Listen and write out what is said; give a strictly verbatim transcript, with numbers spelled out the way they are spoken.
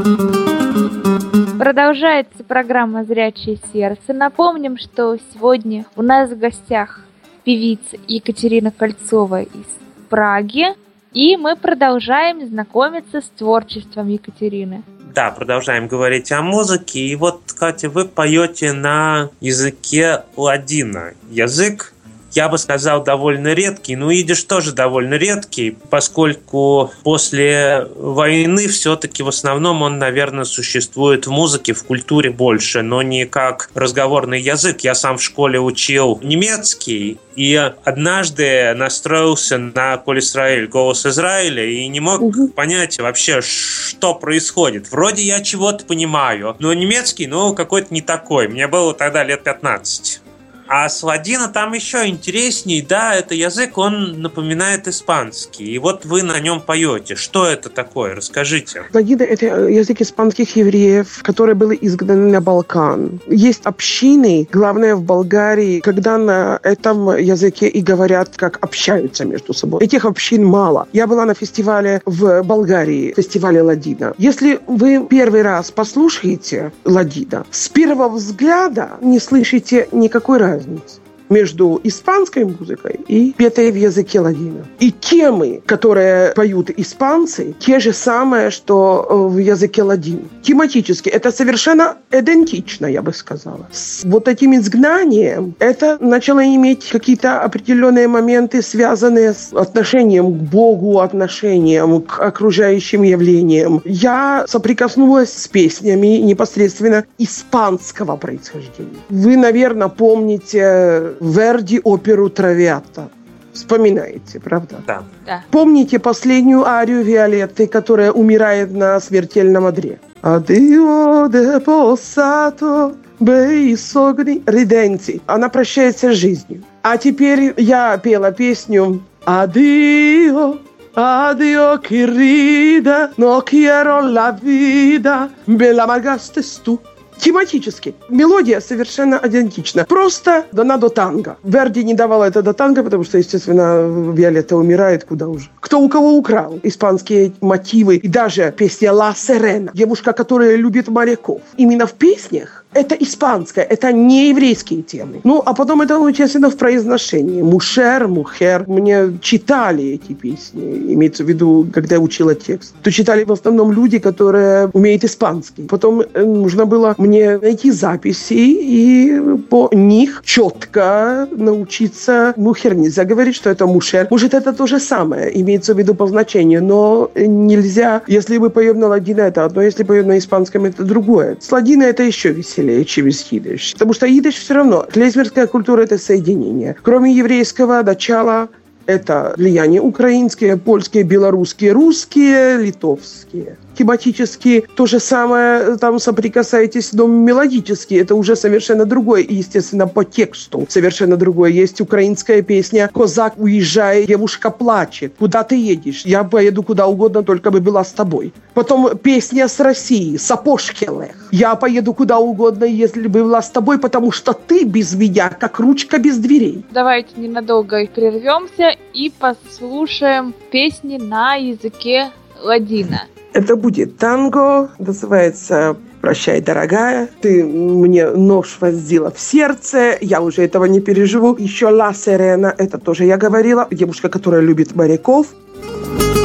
Продолжается программа «Зрячее сердце». Напомним, что сегодня у нас в гостях певица Екатерина Кольцова из Праги, и мы продолжаем знакомиться с творчеством Екатерины. Да, продолжаем говорить о музыке. И вот, Катя, вы поете на языке ладина. Язык, я бы сказал, довольно редкий, но идиш тоже довольно редкий, поскольку после войны все-таки в основном он, наверное, существует в музыке, в культуре больше, но не как разговорный язык. Я сам в школе учил немецкий, и однажды настроился на «Коль Исраэль», «Голос Израиля», и не мог угу. понять вообще, что происходит. Вроде я чего-то понимаю, но немецкий, ну, какой-то не такой. Мне было тогда лет пятнадцать. А с ладина там еще интересней, да, это язык, он напоминает испанский. И вот вы на нем поете. Что это такое? Расскажите. Ладина – это язык испанских евреев, которые были изгнаны на Балкан. Есть общины, главное в Болгарии, когда на этом языке и говорят, как общаются между собой. Этих общин мало. Я была на фестивале в Болгарии, фестивале ладина. Если вы первый раз послушаете ладина, с первого взгляда не слышите никакой разницы между испанской музыкой и петой в языке ладина. И темы, которые поют испанцы, те же самые, что в языке ладин. Тематически это совершенно идентично, я бы сказала. С вот этим изгнанием это начало иметь какие-то определенные моменты, связанные с отношением к Богу, отношением к окружающим явлениям. Я соприкоснулась с песнями непосредственно испанского происхождения. Вы, наверное, помните Верди оперу «Травиата». Вспоминаете, правда? Да. да. Помните последнюю арию Виолетты, которая умирает на смертельном одре? «Адио де посато бей согни реденти». Она прощается с жизнью. А теперь я пела песню «Адио, addio querida, no quiero la vida, me la amargaste tú». Тематически. Мелодия совершенно идентична. Просто дана до танго. Верди не давала это до танго, потому что, естественно, Виолетта умирает куда уже. Кто у кого украл испанские мотивы и даже песня «Ла Сирена», девушка, которая любит моряков. Именно в песнях это испанское, это не еврейские темы. Ну, а потом это, естественно, в произношении. «Мушер», «Мухер». Мне читали эти песни, имеется в виду, когда я учила текст. То читали в основном люди, которые умеют испанский. Потом нужно было мне найти записи и по них четко научиться. «Мухер» нельзя говорить, что это «мушер». Может, это то же самое, имеется в виду по значению, но нельзя, если мы поем на ладина, это одно, если поем на испанском, это другое. С ладина это еще веселее, чем из идиш. Потому что идиш все равно. Клезмерская культура – это соединение. Кроме еврейского начала, это влияние украинские, польские, белорусские, русские, литовские. Тематически то же самое, там соприкасаетесь, но мелодически это уже совершенно другое. И, естественно, по тексту совершенно другое. Есть украинская песня «Козак уезжает, девушка плачет». Куда ты едешь? Я поеду куда угодно, только бы была с тобой. Потом песня с России «Сапожки лех». Я поеду куда угодно, если бы была с тобой, потому что ты без меня, как ручка без дверей. Давайте ненадолго прервемся и послушаем песни на языке ладина. Это будет танго, называется «Прощай, дорогая». Ты мне нож вонзила в сердце, я уже этого не переживу. Еще «Ла Сирена», это тоже я говорила. Девушка, которая любит моряков.